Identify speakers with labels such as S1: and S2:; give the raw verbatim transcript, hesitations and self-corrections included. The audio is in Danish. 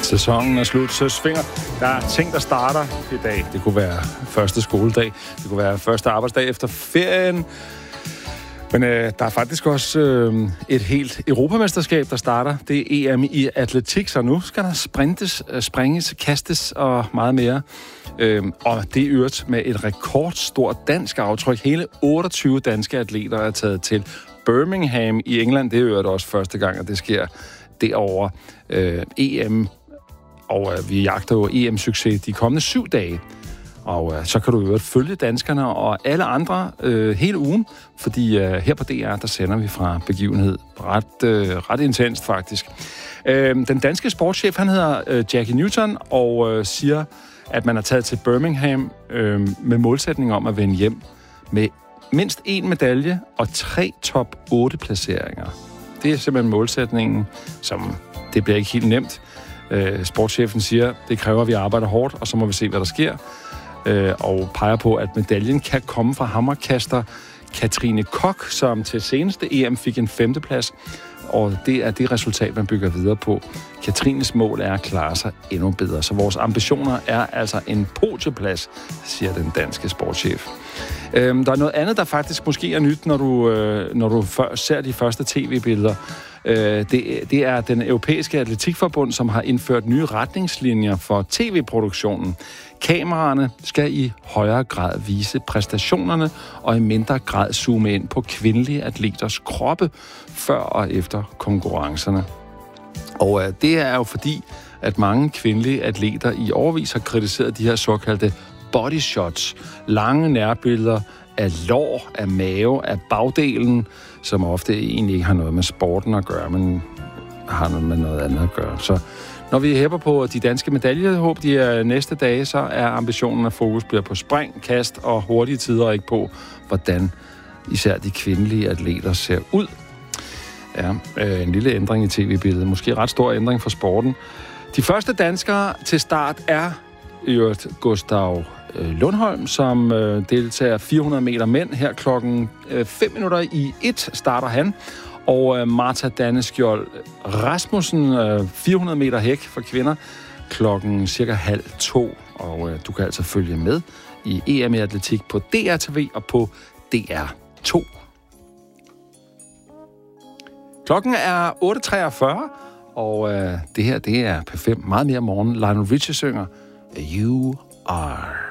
S1: Sæsonen er slut, så svinger. Der er ting, der starter i dag. Det kunne være første skoledag. Det kunne være første arbejdsdag efter ferien. Men øh, der er faktisk også øh, et helt europamesterskab, der starter. Det er E M i atletik, så nu skal der sprintes, springes, kastes og meget mere. Øh, og det er øvrigt med et rekordstort dansk aftryk. Hele otteogtyve danske atleter er taget til Birmingham i England. Det er øvrigt også første gang, at det sker derovre. Øh, E M, og øh, vi jagter jo E M-succes de kommende syv dage. Og øh, så kan du jo følge danskerne og alle andre øh, hele ugen, fordi øh, her på D R, der sender vi fra begivenhed ret, øh, ret intenst faktisk. Øh, den danske sportschef, han hedder øh, Jackie Newton, og øh, siger, at man er taget til Birmingham øh, med målsætning om at vende hjem med mindst én medalje og tre top otte placeringer. Det er simpelthen målsætningen, som det bliver ikke helt nemt. Øh, sportschefen siger, det kræver, at vi arbejder hårdt, og så må vi se, hvad der sker. Øh, og peger på, at medaljen kan komme fra hammerkaster Katrine Koch, som til seneste E M fik en femteplads. Og det er det resultat, man bygger videre på. Katrines mål er at klare sig endnu bedre. Så vores ambitioner er altså en podieplads, siger den danske sportschef. Øhm, der er noget andet, der faktisk måske er nyt, når du, øh, når du før, ser de første tv-billeder. Øh, det, det er den europæiske atletikforbund, som har indført nye retningslinjer for tv-produktionen. Kameraerne skal i højere grad vise præstationerne og i mindre grad zoome ind på kvindelige atleters kroppe før og efter konkurrencerne. Og øh, det er jo fordi, at mange kvindelige atleter i årevis har kritiseret de her såkaldte body shots, lange nærbilleder af lår, af mave, af bagdelen, som ofte egentlig ikke har noget med sporten at gøre, men har noget med noget andet at gøre. Så når vi hæpper på de danske medaljehåb de er næste dage, så er ambitionen, at fokus bliver på spring, kast og hurtige tider, og ikke på, hvordan især de kvindelige atleter ser ud. Ja, øh, en lille ændring i tv-billedet. Måske ret stor ændring for sporten. De første danskere til start er i øvrigt Gustav Lundholm, som øh, deltager fire hundrede meter mænd. Her klokken øh, fem minutter i et starter han. Og øh, Marta Danneskjold Rasmussen, øh, fire hundrede meter hæk for kvinder, klokken cirka halv to. Og øh, du kan altså følge med i E M i atletik på D R T V og på D R to. Klokken er otte treogfyrre, og øh, det her, det er P fem. Meget mere morgen. Lionel Richie synger You Are.